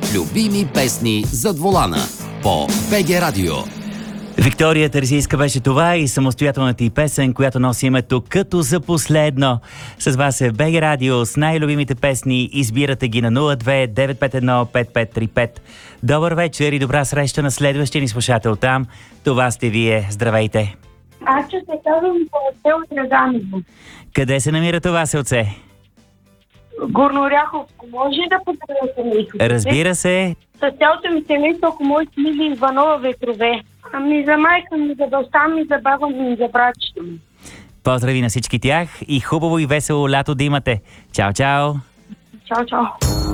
Любими песни зад волана по БГ Радио. Виктория Терзийска беше това и самостоятелната й песен, която носи името "Като за последно". С вас е БГ Радио с най-любимите песни. Избирате ги на 02-951-5535. Добър вечер и добра среща на следващия ни слушател там. Това сте вие. Здравейте! Аз ще се казвам село Драганово. Къде се намира това селце? Горнооряховско. Може да поздравя семейството? Разбира се. С цялото ми семейство, ако може, Мили Иванова Ветрове. Ами за майка ми, за баща ми, за баба ми, за братчето ми. Поздрави на всички тях и хубаво и весело лято да имате. Чао, чао! Чао, чао!